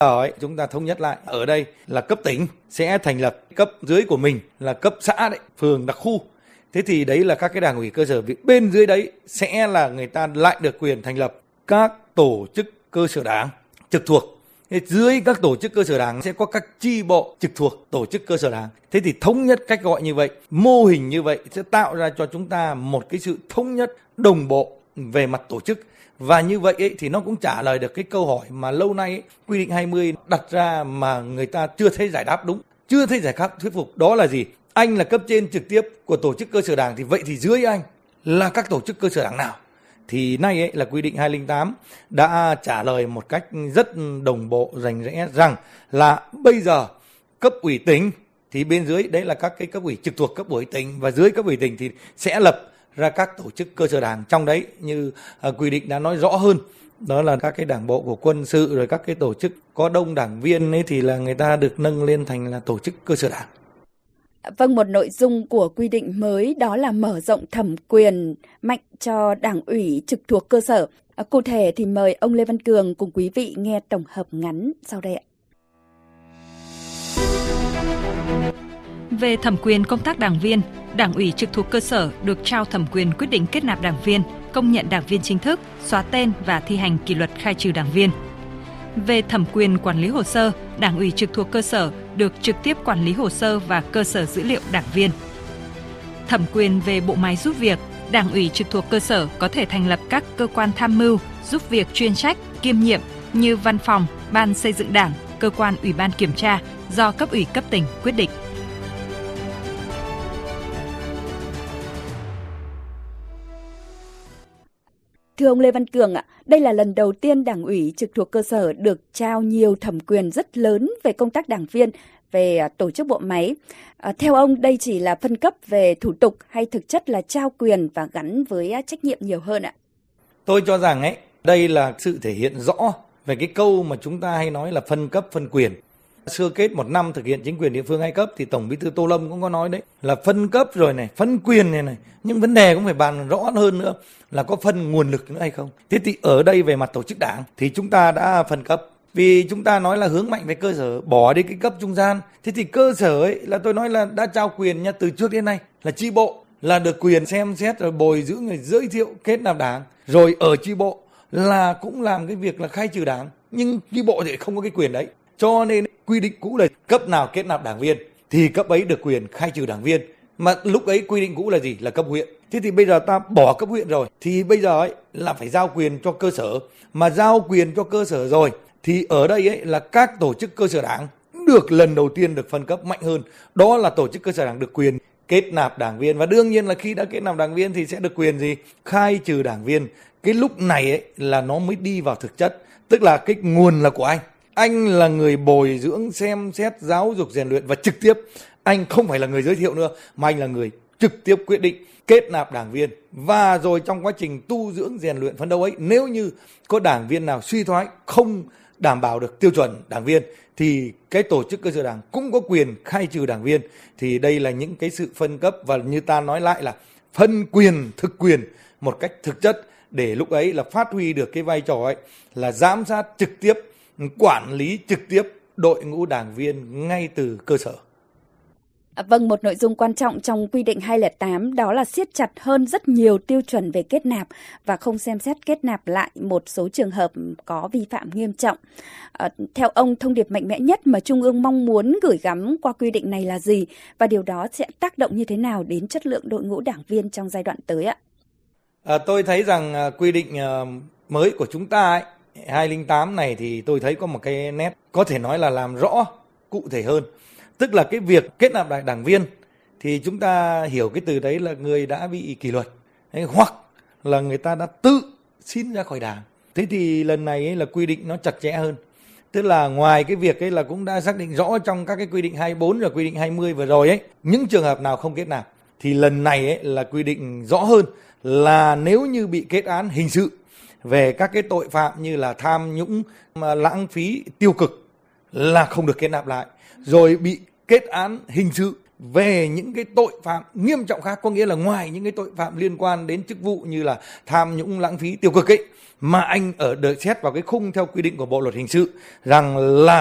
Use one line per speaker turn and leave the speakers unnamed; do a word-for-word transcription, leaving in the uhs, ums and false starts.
Ở chúng ta thống nhất lại, ở đây là cấp tỉnh sẽ thành lập cấp dưới của mình là cấp xã đấy, phường, đặc khu. Thế thì đấy là các cái đảng ủy cơ sở, bên dưới đấy sẽ là người ta lại được quyền thành lập các tổ chức cơ sở đảng trực thuộc. Dưới các tổ chức cơ sở đảng sẽ có các chi bộ trực thuộc tổ chức cơ sở đảng. Thế thì thống nhất cách gọi như vậy, mô hình như vậy sẽ tạo ra cho chúng ta một cái sự thống nhất đồng bộ về mặt tổ chức. Và như vậy ấy, thì nó cũng trả lời được cái câu hỏi mà lâu nay ấy, quy định hai mươi đặt ra mà người ta chưa thấy giải đáp đúng, chưa thấy giải pháp thuyết phục. Đó là gì? Anh là cấp trên trực tiếp của tổ chức cơ sở đảng thì vậy thì dưới anh là các tổ chức cơ sở đảng nào? Thì nay ấy là quy định hai không tám đã trả lời một cách rất đồng bộ, rành rẽ rằng là bây giờ cấp ủy tỉnh thì bên dưới đấy là các cái cấp ủy trực thuộc cấp ủy tỉnh, và dưới cấp ủy tỉnh thì sẽ lập ra các tổ chức cơ sở đảng. Trong đấy như uh, quy định đã nói rõ hơn, đó là các cái đảng bộ của quân sự, rồi các cái tổ chức có đông đảng viên ấy thì là người ta được nâng lên thành là tổ chức cơ sở đảng.
Vâng, một nội dung của quy định mới đó là mở rộng thẩm quyền mạnh cho đảng ủy trực thuộc cơ sở. À, cụ thể thì mời ông Lê Văn Cường cùng quý vị nghe tổng hợp ngắn sau đây ạ.
Về thẩm quyền công tác đảng viên, đảng ủy trực thuộc cơ sở được trao thẩm quyền quyết định kết nạp đảng viên, công nhận đảng viên chính thức, xóa tên và thi hành kỷ luật khai trừ đảng viên. Về thẩm quyền quản lý hồ sơ, đảng ủy trực thuộc cơ sở được trực tiếp quản lý hồ sơ và cơ sở dữ liệu đảng viên. Thẩm quyền về bộ máy giúp việc, đảng ủy trực thuộc cơ sở có thể thành lập các cơ quan tham mưu, giúp việc chuyên trách, kiêm nhiệm như văn phòng, ban xây dựng đảng, cơ quan ủy ban kiểm tra do cấp ủy cấp tỉnh quyết định.
Thưa ông Lê Văn Cường ạ, đây là lần đầu tiên đảng ủy trực thuộc cơ sở được trao nhiều thẩm quyền rất lớn về công tác đảng viên, về tổ chức bộ máy. À, theo ông, đây chỉ là phân cấp về thủ tục hay thực chất là trao quyền và gắn với trách nhiệm nhiều hơn ạ?
Tôi cho rằng ấy, đây là sự thể hiện rõ về cái câu mà chúng ta hay nói là phân cấp phân quyền. Sơ kết một năm thực hiện chính quyền địa phương hai cấp thì Tổng Bí thư Tô Lâm cũng có nói đấy là phân cấp rồi này, phân quyền này này, nhưng vấn đề cũng phải bàn rõ hơn nữa là có phân nguồn lực nữa hay không. Thế thì ở đây về mặt tổ chức đảng thì chúng ta đã phân cấp, vì chúng ta nói là hướng mạnh về cơ sở, bỏ đi cái cấp trung gian. Thế thì cơ sở ấy là tôi nói là đã trao quyền nha, từ trước đến nay là chi bộ là được quyền xem xét rồi bồi dưỡng, người giới thiệu kết nạp đảng, rồi ở chi bộ là cũng làm cái việc là khai trừ đảng, nhưng chi bộ thì không có cái quyền đấy. Cho nên quy định cũ là cấp nào kết nạp đảng viên thì cấp ấy được quyền khai trừ đảng viên. Mà lúc ấy quy định cũ là gì? Là cấp huyện. Thế thì bây giờ ta bỏ cấp huyện rồi thì bây giờ ấy là phải giao quyền cho cơ sở. Mà giao quyền cho cơ sở rồi thì ở đây ấy là các tổ chức cơ sở đảng được lần đầu tiên được phân cấp mạnh hơn. Đó là tổ chức cơ sở đảng được quyền kết nạp đảng viên. Và đương nhiên là khi đã kết nạp đảng viên thì sẽ được quyền gì? Khai trừ đảng viên. Cái lúc này ấy là nó mới đi vào thực chất. Tức là cái nguồn là của anh. Anh là người bồi dưỡng, xem xét, giáo dục, rèn luyện và trực tiếp. Anh không phải là người giới thiệu nữa, mà anh là người trực tiếp quyết định kết nạp đảng viên. Và rồi trong quá trình tu dưỡng, rèn luyện, phấn đấu ấy, nếu như có đảng viên nào suy thoái, không đảm bảo được tiêu chuẩn đảng viên, thì cái tổ chức cơ sở đảng cũng có quyền khai trừ đảng viên. Thì đây là những cái sự phân cấp, và như ta nói lại là phân quyền, thực quyền một cách thực chất, để lúc ấy là phát huy được cái vai trò ấy là giám sát trực tiếp, quản lý trực tiếp đội ngũ đảng viên ngay từ cơ sở.
À, vâng, một nội dung quan trọng trong quy định hai không tám đó là siết chặt hơn rất nhiều tiêu chuẩn về kết nạp và không xem xét kết nạp lại một số trường hợp có vi phạm nghiêm trọng. À, theo ông, thông điệp mạnh mẽ nhất mà Trung ương mong muốn gửi gắm qua quy định này là gì, và điều đó sẽ tác động như thế nào đến chất lượng đội ngũ đảng viên trong giai đoạn tới ạ?
À, tôi thấy rằng à, quy định à, mới của chúng ta ấy, hai không tám này thì tôi thấy có một cái nét có thể nói là làm rõ, cụ thể hơn. Tức là cái việc kết nạp lại đảng viên thì chúng ta hiểu cái từ đấy là người đã bị kỷ luật, hoặc là người ta đã tự xin ra khỏi đảng. Thế thì lần này ấy là quy định nó chặt chẽ hơn. Tức là ngoài cái việc ấy là cũng đã xác định rõ trong các cái quy định hai mươi bốn và quy định hai mươi vừa rồi ấy, những trường hợp nào không kết nạp, thì lần này ấy là quy định rõ hơn là nếu như bị kết án hình sự về các cái tội phạm như là tham nhũng, mà lãng phí, tiêu cực là không được kết nạp lại. Rồi bị kết án hình sự về những cái tội phạm nghiêm trọng khác, có nghĩa là ngoài những cái tội phạm liên quan đến chức vụ như là tham nhũng, lãng phí, tiêu cực ấy, mà anh ở được xét vào cái khung theo quy định của Bộ luật hình sự rằng là